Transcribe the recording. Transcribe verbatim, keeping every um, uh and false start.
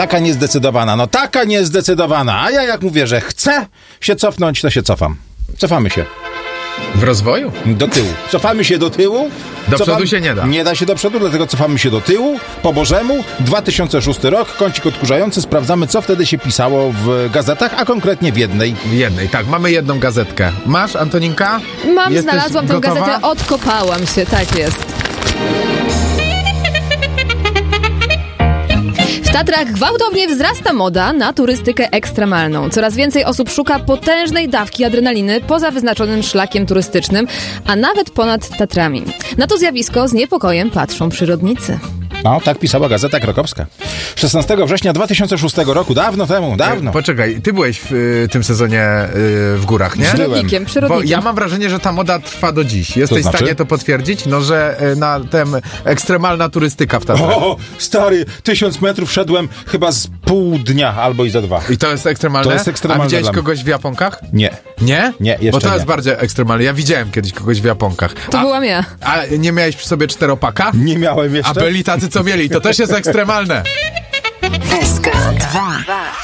Taka niezdecydowana, no taka niezdecydowana. A ja jak mówię, że chcę się cofnąć, to się cofam. Cofamy się. W rozwoju? Do tyłu. Cofamy się do tyłu. Do Cofam... przodu się nie da. Nie da się do przodu, dlatego cofamy się do tyłu, po Bożemu. dwa tysiące szósty rok, kącik odkurzający. Sprawdzamy, co wtedy się pisało w gazetach, a konkretnie w jednej. W jednej, tak. Mamy jedną gazetkę. Masz, Antoninka? Mam, Jesteś znalazłam tę gotowa? gazetę, odkopałam się, tak jest. W Tatrach gwałtownie wzrasta moda na turystykę ekstremalną. Coraz więcej osób szuka potężnej dawki adrenaliny poza wyznaczonym szlakiem turystycznym, a nawet ponad Tatrami. Na to zjawisko z niepokojem patrzą przyrodnicy. No, tak pisała Gazeta Krakowska. szesnastego września dwa tysiące szóstego roku, dawno temu, dawno. Poczekaj, ty byłeś w y, tym sezonie y, w górach, nie? Przyrodnikiem, przyrodnikiem. Bo ja mam wrażenie, że ta moda trwa do dziś. Jesteś To znaczy? w stanie to potwierdzić? No, że y, na tem ekstremalna turystyka w Tatrach. O, stary, tysiąc metrów szedłem chyba z pół dnia albo i za dwa. I to jest ekstremalne? To jest ekstremalne A widziałeś dla mnie. kogoś w japonkach? Nie. Nie? Nie, jeszcze Bo to nie. jest bardziej ekstremalne. Ja widziałem kiedyś kogoś w japonkach. To a, byłam ja. A nie miałeś przy sobie czteropaka? Nie miałem jeszcze. A byli tacy, co mieli. To też jest ekstremalne. S K dwa.